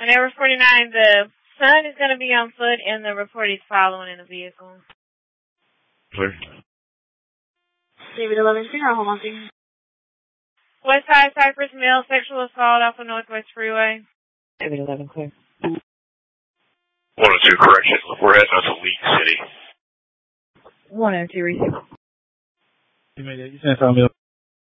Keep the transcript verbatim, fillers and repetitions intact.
On Air forty-nine, the son is going to be on foot, and the report is following in the vehicle. Clear. David eleven zero, hold on, please. Westside Cypress, male sexual assault off of Northwest Freeway. David eleven, clear. one oh two, correction. We're heading out to Leak City. one oh two, receive. You made it. You sent something else.